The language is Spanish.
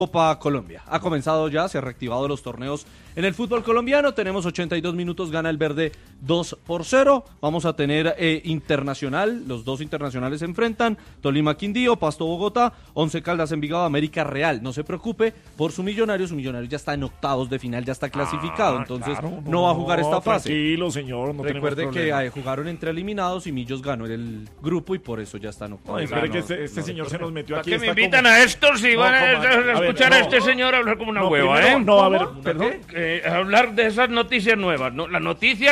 Copa Colombia. Ha comenzado ya, se han reactivado los torneos en el fútbol colombiano. Tenemos 82 minutos, gana el verde 2-0. Vamos a tener internacional, los dos internacionales se enfrentan, Tolima Quindío, Pasto Bogotá, Once Caldas Envigado, América Real. No se preocupe por su Millonario ya está en octavos de final, ya está clasificado, entonces claro, no va a jugar esta fase. Tranquilo, señor, no Recuerde tenemos que problema. jugaron entre eliminados y Millos ganó el grupo y por eso ya está en octavos. No, espere que este señor se nos metió ¿Para aquí. qué me está invitan como- a estos si van a escuchar a no. este señor hablar como una No, hueva, primero, eh? no, a ver, perdón. Hablar de esas noticias nuevas, ¿no? La noticia